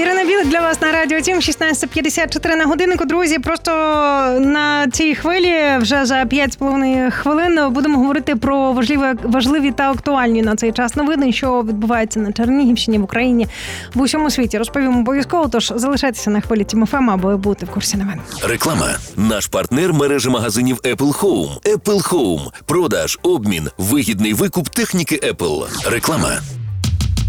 Ірина Білик для вас на Радіо 7, 16:54 на годиннику. Друзі, просто на цій хвилі вже за 5,5 хвилин будемо говорити про важливі та актуальні на цей час новини, що відбувається на Чернігівщині, в Україні, в усьому світі. Розповімо обов'язково, тож залишайтеся на хвилі Тім ФМ, аби бути в курсі новин. Реклама. Наш партнер – мережа магазинів Apple Home. Apple Home. Продаж, обмін, вигідний викуп техніки Apple. Реклама.